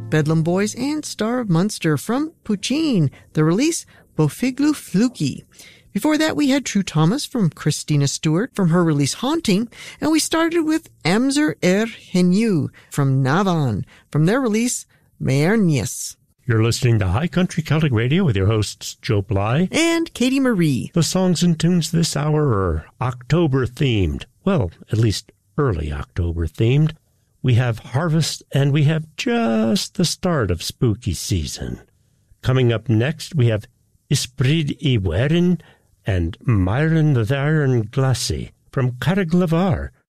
Bedlam Boys, and Star of Munster from Puccine, the release Bofiglu Fluki. Before that, we had True Thomas from Christina Stewart from her release Haunting, and we started with Amzer Henu from Navan from their release Meernius. You're listening to High Country Celtic Radio with your hosts Joe Bly and Katie Marie. The songs and tunes this hour are October-themed. Well, at least early October-themed. We have harvest and we have just the start of spooky season. Coming up next, we have Ysbryd y Werin and Myron the Iron Glassy from Carreg Lavar